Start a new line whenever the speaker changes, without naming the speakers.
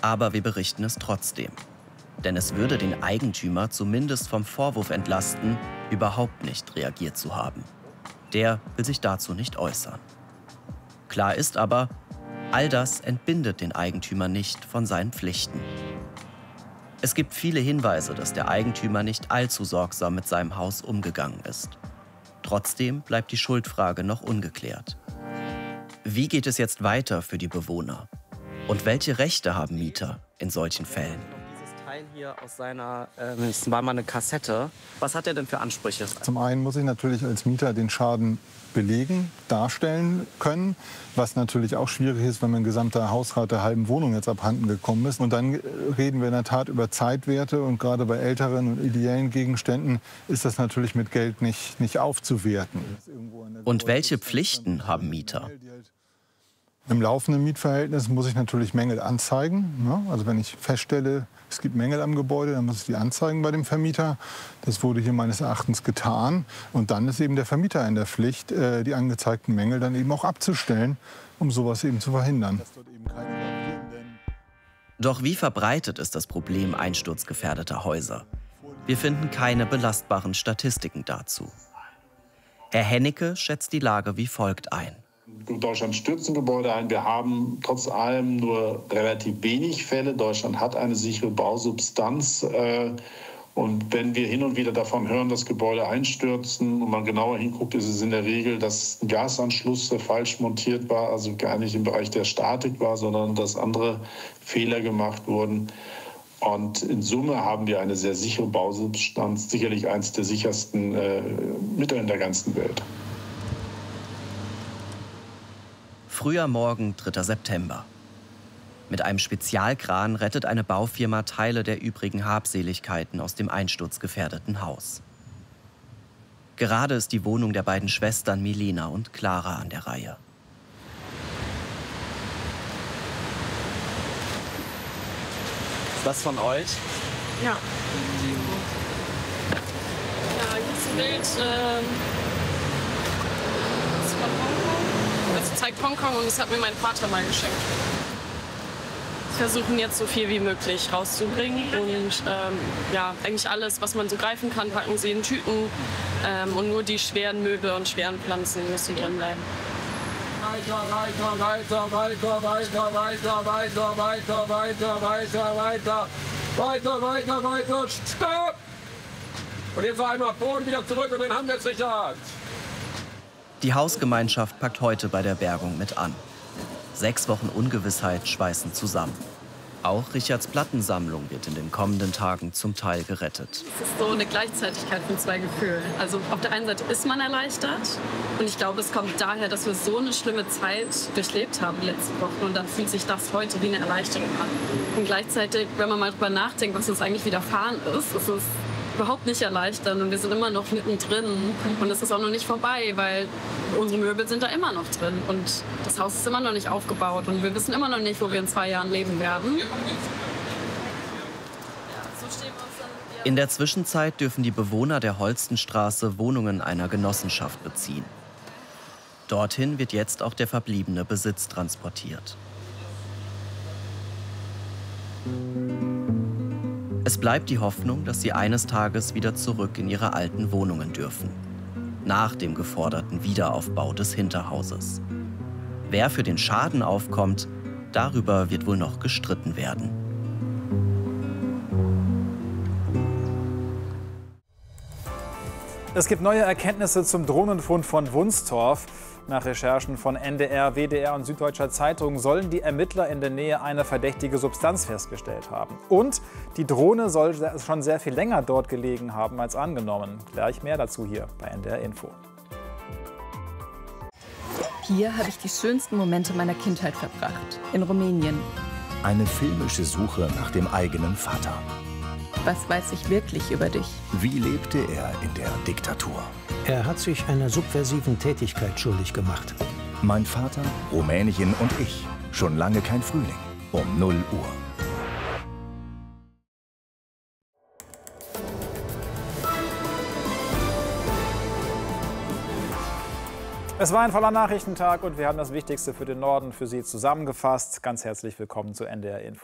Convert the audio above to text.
Aber wir berichten es trotzdem. Denn es würde den Eigentümer zumindest vom Vorwurf entlasten, überhaupt nicht reagiert zu haben. Der will sich dazu nicht äußern. Klar ist aber, all das entbindet den Eigentümer nicht von seinen Pflichten. Es gibt viele Hinweise, dass der Eigentümer nicht allzu sorgsam mit seinem Haus umgegangen ist. Trotzdem bleibt die Schuldfrage noch ungeklärt. Wie geht es jetzt weiter für die Bewohner? Und welche Rechte haben Mieter in solchen Fällen?
Dieses Teil hier aus seiner, das war mal eine Kassette. Was hat er denn für Ansprüche?
Zum einen muss ich natürlich als Mieter den Schaden belegen, darstellen können, was natürlich auch schwierig ist, wenn mein gesamter Hausrat der halben Wohnung jetzt abhanden gekommen ist. Und dann reden wir in der Tat über Zeitwerte und gerade bei älteren und ideellen Gegenständen ist das natürlich mit Geld nicht aufzuwerten.
Und welche Pflichten haben Mieter?
Im laufenden Mietverhältnis muss ich natürlich Mängel anzeigen. Ne? Also wenn ich feststelle, es gibt Mängel am Gebäude, dann muss ich die anzeigen bei dem Vermieter. Das wurde hier meines Erachtens getan. Und dann ist eben der Vermieter in der Pflicht, die angezeigten Mängel dann eben auch abzustellen, um sowas eben zu verhindern.
Doch wie verbreitet ist das Problem einsturzgefährdeter Häuser? Wir finden keine belastbaren Statistiken dazu. Herr Hennecke schätzt die Lage wie folgt ein.
In Deutschland stürzen Gebäude ein. Wir haben trotz allem nur relativ wenig Fälle. Deutschland hat eine sichere Bausubstanz. Und wenn wir hin und wieder davon hören, dass Gebäude einstürzen und man genauer hinguckt, ist es in der Regel, dass ein Gasanschluss falsch montiert war, also gar nicht im Bereich der Statik war, sondern dass andere Fehler gemacht wurden. Und in Summe haben wir eine sehr sichere Bausubstanz, sicherlich eines der sichersten Mittel in der ganzen Welt.
Früher Morgen, 3. September. Mit einem Spezialkran rettet eine Baufirma Teile der übrigen Habseligkeiten aus dem einsturzgefährdeten Haus. Gerade ist die Wohnung der beiden Schwestern Milena und Clara an der Reihe.
Ist das von euch?
Ja. Ja, hier ist ein Bild. Das ist von Hongkong. Das zeigt Hongkong und das hat mir mein Vater mal geschenkt. Wir versuchen jetzt so viel wie möglich rauszubringen und ja, eigentlich alles, was man so greifen kann, packen sie in Tüten und nur die schweren Möbel und schweren Pflanzen müssen drin bleiben.
Weiter, weiter, weiter, weiter, weiter, weiter, weiter, weiter, weiter, weiter, weiter, weiter, weiter, weiter, stopp! Und jetzt einmal Boden wieder zurück und dann haben wir Sicherheit.
Die Hausgemeinschaft packt heute bei der Bergung mit an. 6 Wochen Ungewissheit schweißen zusammen. Auch Richards Plattensammlung wird in den kommenden Tagen zum Teil gerettet.
Es ist so eine Gleichzeitigkeit von zwei Gefühlen. Also auf der einen Seite ist man erleichtert und ich glaube, es kommt daher, dass wir so eine schlimme Zeit durchlebt haben die letzten Wochen und dann fühlt sich das heute wie eine Erleichterung an. Und gleichzeitig, wenn man mal drüber nachdenkt, was uns eigentlich widerfahren ist, ist es überhaupt nicht erleichternd und wir sind immer noch mittendrin und es ist auch noch nicht vorbei, weil unsere Möbel sind da immer noch drin und das Haus ist immer noch nicht aufgebaut und wir wissen immer noch nicht, wo wir in 2 Jahren leben werden.
In der Zwischenzeit dürfen die Bewohner der Holstenstraße Wohnungen einer Genossenschaft beziehen. Dorthin wird jetzt auch der verbliebene Besitz transportiert. Es bleibt die Hoffnung, dass sie eines Tages wieder zurück in ihre alten Wohnungen dürfen. Nach dem geforderten Wiederaufbau des Hinterhauses. Wer für den Schaden aufkommt, darüber wird wohl noch gestritten werden.
Es gibt neue Erkenntnisse zum Drohnenfund von Wunstorf. Nach Recherchen von NDR, WDR und Süddeutscher Zeitung sollen die Ermittler in der Nähe eine verdächtige Substanz festgestellt haben. Und die Drohne soll schon sehr viel länger dort gelegen haben als angenommen. Gleich mehr dazu hier bei NDR Info.
Hier habe ich die schönsten Momente meiner Kindheit verbracht, in Rumänien.
Eine filmische Suche nach dem eigenen Vater.
Was weiß ich wirklich über dich?
Wie lebte er in der Diktatur?
Er hat sich einer subversiven Tätigkeit schuldig gemacht.
Mein Vater, Rumänien und ich. Schon lange kein Frühling. Um 0 Uhr.
Es war ein voller Nachrichtentag und wir haben das Wichtigste für den Norden für Sie zusammengefasst. Ganz herzlich willkommen zu NDR Info.